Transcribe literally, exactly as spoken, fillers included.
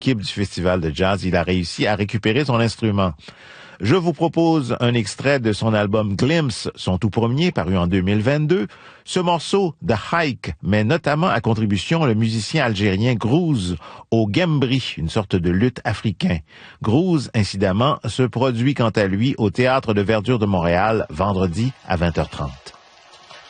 l'équipe du festival de jazz, il a réussi à récupérer son instrument. Je vous propose un extrait de son album Glimpse, son tout premier, paru en deux mille vingt-deux. Ce morceau, The Hike, met notamment à contribution le musicien algérien Grouz au Gembri, une sorte de luth africain. Grouz, incidemment, se produit quant à lui au Théâtre de Verdure de Montréal, vendredi à vingt heures trente.